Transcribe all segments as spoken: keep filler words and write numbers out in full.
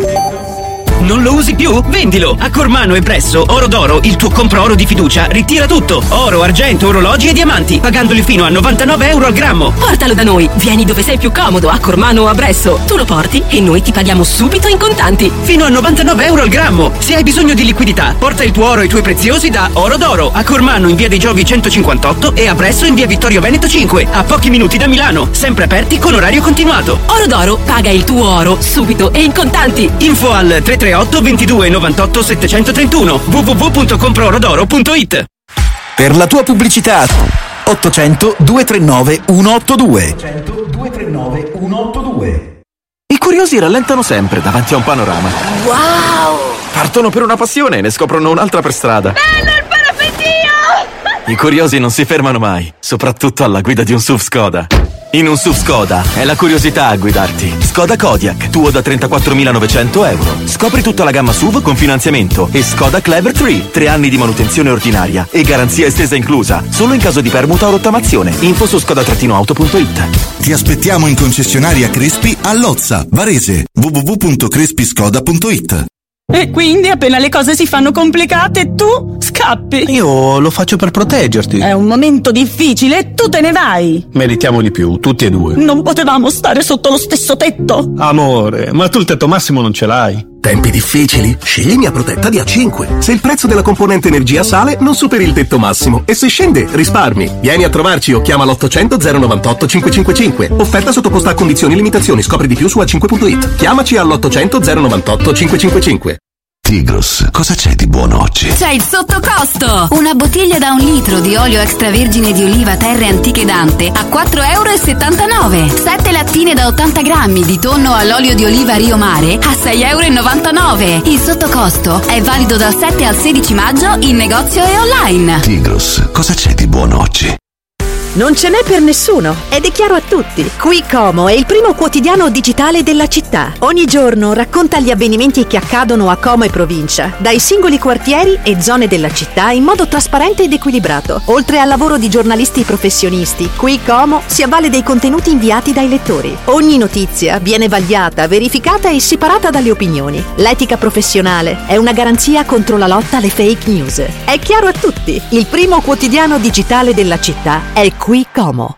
Non lo usi più? Vendilo! A Cormano e Presso Oro d'Oro, il tuo compro oro di fiducia, ritira tutto. Oro, argento, orologi e diamanti, pagandoli fino a novantanove euro al grammo. Portalo da noi, vieni dove sei più comodo, a Cormano o a Bresso. Tu lo porti e noi ti paghiamo subito in contanti. Fino a novantanove euro al grammo. Se hai bisogno di liquidità, porta il tuo oro e i tuoi preziosi da Oro d'Oro. A Cormano in via dei Giovi centocinquantotto e a Bresso in via Vittorio Veneto cinque, a pochi minuti da Milano. Sempre aperti con orario continuato. Oro d'Oro, paga il tuo oro subito e in contanti. Info al tre tre otto ventidue novantotto settecentotrentuno w w w punto compro oro d'oro punto i t. Per la tua pubblicità ottocento due tre nove uno otto due. ottocento due tre nove uno otto due. I curiosi rallentano sempre davanti a un panorama. Wow! Partono per una passione e ne scoprono un'altra per strada. Bello il parapettino! I curiosi non si fermano mai, soprattutto alla guida di un S U V Skoda. In un S U V Skoda è la curiosità a guidarti. Skoda Kodiaq, tuo da trentaquattromilanovecento euro. Scopri tutta la gamma S U V con finanziamento e Skoda Clever tre, tre anni di manutenzione ordinaria e garanzia estesa inclusa, solo in caso di permuta o rottamazione. Info su skoda auto punto i t. Ti aspettiamo in concessionaria Crespi a Lozza, Varese. w w w punto crespi skoda punto i t. E quindi appena le cose si fanno complicate tu scappi. Io lo faccio per proteggerti. È un momento difficile e tu te ne vai. Meritiamo di più, tutti e due. Non potevamo stare sotto lo stesso tetto. Amore, ma tu il tetto massimo non ce l'hai. Tempi difficili? Scegli Mia Protetta di A cinque. Se il prezzo della componente energia sale, non superi il tetto massimo. E se scende, risparmi. Vieni a trovarci o chiama l'ottocento zero novantotto cinquecentocinquantacinque. Offerta sottoposta a condizioni e limitazioni. Scopri di più su a cinque punto i t. Chiamaci all'ottocento zero novantotto cinquecentocinquantacinque. Tigros, cosa c'è di buono oggi? C'è il sottocosto! Una bottiglia da un litro di olio extravergine di oliva Terre Antiche Dante a quattro e settantanove euro. Sette lattine da ottanta grammi di tonno all'olio di oliva Rio Mare a sei e novantanove euro. Il sottocosto è valido dal sette al sedici maggio in negozio e online. Tigros, cosa c'è di buono oggi? Non ce n'è per nessuno ed è chiaro a tutti. Qui Como è il primo quotidiano digitale della città. Ogni giorno racconta gli avvenimenti che accadono a Como e provincia, dai singoli quartieri e zone della città in modo trasparente ed equilibrato. Oltre al lavoro di giornalisti professionisti, Qui Como si avvale dei contenuti inviati dai lettori. Ogni notizia viene vagliata, verificata e separata dalle opinioni. L'etica professionale è una garanzia contro la lotta alle fake news. È chiaro a tutti, il primo quotidiano digitale della città è Qui Como.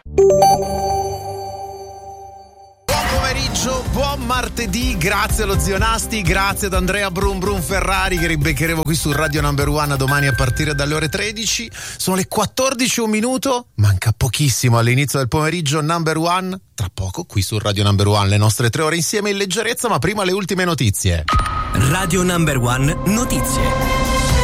Buon pomeriggio, buon martedì, grazie allo zio Nasti, grazie ad Andrea Brum Brum Ferrari che ribeccheremo qui su Radio Number One domani a partire dalle ore tredici. Sono le quattordici e un minuto, manca pochissimo all'inizio del pomeriggio Number One. Tra poco qui su Radio Number One le nostre tre ore insieme in leggerezza, ma prima le ultime notizie. Radio Number One notizie.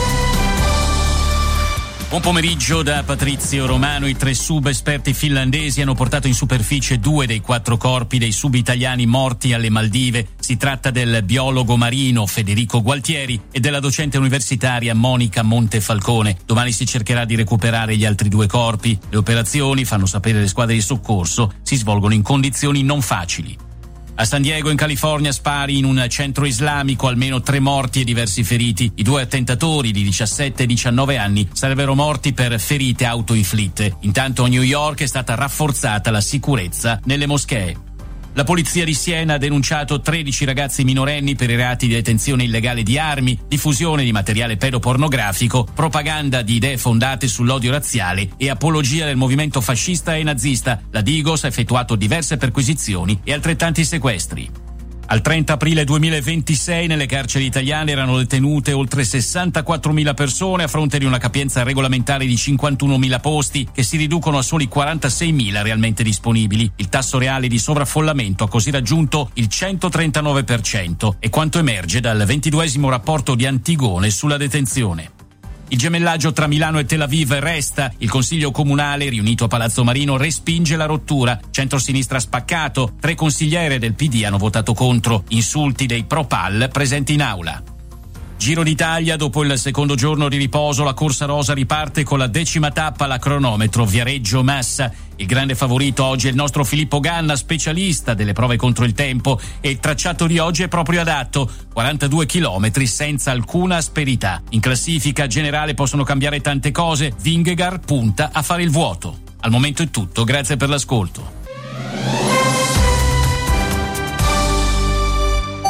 Buon pomeriggio da Patrizio Romano. I tre subesperti finlandesi hanno portato in superficie due dei quattro corpi dei subitaliani morti alle Maldive. Si tratta del biologo marino Federico Gualtieri e della docente universitaria Monica Montefalcone. Domani si cercherà di recuperare gli altri due corpi. Le operazioni, fanno sapere le squadre di soccorso, si svolgono in condizioni non facili. A San Diego, in California, spari in un centro islamico, almeno tre morti e diversi feriti. I due attentatori di diciassette e diciannove anni sarebbero morti per ferite autoinflitte. Intanto a New York è stata rafforzata la sicurezza nelle moschee. La polizia di Siena ha denunciato tredici ragazzi minorenni per i reati di detenzione illegale di armi, diffusione di materiale pedopornografico, propaganda di idee fondate sull'odio razziale e apologia del movimento fascista e nazista. La Digos ha effettuato diverse perquisizioni e altrettanti sequestri. Al trenta aprile duemilaventisei nelle carceri italiane erano detenute oltre sessantaquattromila persone a fronte di una capienza regolamentare di cinquantunomila posti che si riducono a soli quarantaseimila realmente disponibili. Il tasso reale di sovraffollamento ha così raggiunto il centotrentanove per cento, è quanto emerge dal ventiduesimo rapporto di Antigone sulla detenzione. Il gemellaggio tra Milano e Tel Aviv resta. Il Consiglio Comunale, riunito a Palazzo Marino, respinge la rottura. Centrosinistra spaccato. Tre consigliere del P D hanno votato contro. Insulti dei Pro-Pal presenti in aula. Giro d'Italia, dopo il secondo giorno di riposo, la corsa rosa riparte con la decima tappa alla cronometro Viareggio-Massa. Il grande favorito oggi è il nostro Filippo Ganna, specialista delle prove contro il tempo, e il tracciato di oggi è proprio adatto, quarantadue chilometri senza alcuna asperità. In classifica generale possono cambiare tante cose, Vingegaard punta a fare il vuoto. Al momento è tutto, grazie per l'ascolto.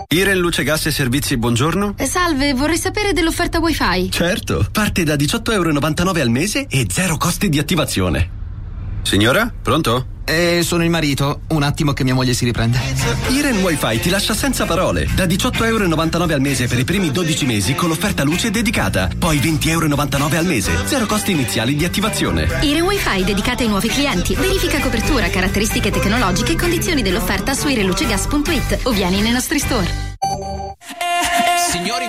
Iren Luce Gas e Servizi, buongiorno. Eh, salve, vorrei sapere dell'offerta wifi. Certo, parte da diciotto euro e novantanove al mese e zero costi di attivazione. Signora, pronto? Eh, sono il marito. Un attimo che mia moglie si riprende. Iren Wi-Fi ti lascia senza parole. Da diciotto euro e novantanove al mese per i primi dodici mesi con l'offerta luce dedicata. Poi venti euro e novantanove al mese. Zero costi iniziali di attivazione. Iren Wi-Fi dedicata ai nuovi clienti. Verifica copertura, caratteristiche tecnologiche e condizioni dell'offerta su irenlucegas punto it o vieni nei nostri store. Signori